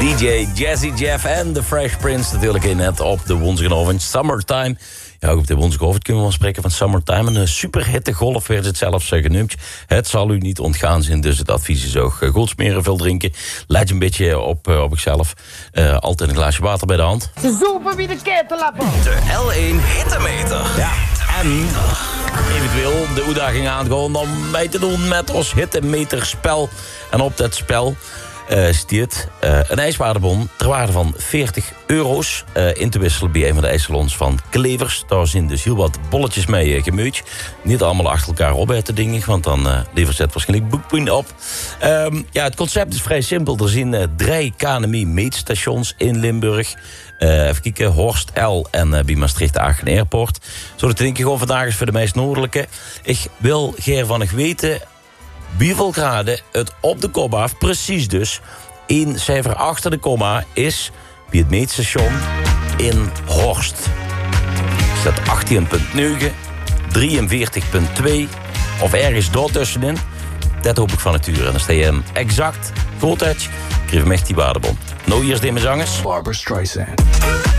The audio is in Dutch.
DJ Jazzy Jeff en The Fresh Prince natuurlijk in net op de woensdagavond. Summertime. Ja, op de woensdagavond kunnen we wel spreken van Summertime. Een superhitte golf werd het zelfs genoemd. Het zal u niet ontgaan zijn, dus het advies is ook goed smeren, veel drinken. Let je een beetje op zichzelf. Altijd een glaasje water bij de hand. Ze zoeken wie de ketellappen. De L1 Hittemeter. Ja, en eventueel de uitdaging aangaan om mee te doen met ons hittemeterspel. En op dat spel stiert een ijswaardebon ter waarde van €40 in te wisselen bij een van de ijssalons van Klevers. Daar zijn dus heel wat bolletjes mee gemuurd. Niet allemaal achter elkaar op te dingen, want dan levert het waarschijnlijk boekpunt op. Ja, het concept is vrij simpel. Er zijn 3 KNMI-meetstations in Limburg. Even kijken, Horst L en bij Maastricht-Aachen Airport. Zo dat denk ik gewoon vandaag is voor de meest noordelijke. Ik wil Geer van nog weten hoeveel graden het op de komma af, precies dus, 1 cijfer achter de komma is bij het meetstation in Horst. Is dat 18,9, 43,2 of ergens daartussenin? Dat hoop ik van het uur. En dan sta je hem exact goed uit. Ik kreeg hem echt die waardebon. Nou, hier is de zangers. Barbra Streisand.